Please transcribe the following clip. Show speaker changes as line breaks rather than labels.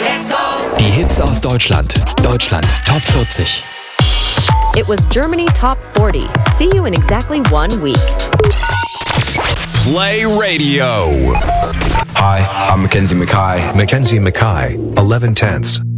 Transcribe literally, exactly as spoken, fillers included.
Let's go.
Die Hits aus Deutschland. Deutschland Top vierzig.
It was Germany Top forty. See you in exactly one week.
Play Radio.
Hi, I'm Mackenzie Mackay.
Mackenzie Mackay, eleven tenths.